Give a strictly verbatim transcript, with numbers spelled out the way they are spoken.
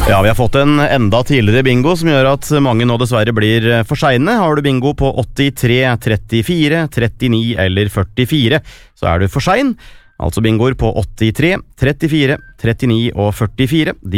Ja, vi har fått en enda tidligere bingo som gjør at mange nå dessverre blir for sene. Har du bingo på åttitre, trettifire, trettini eller førtifire, så er du for sein. Altså bingoer på åttitre, trettifire, trettini og førtifire.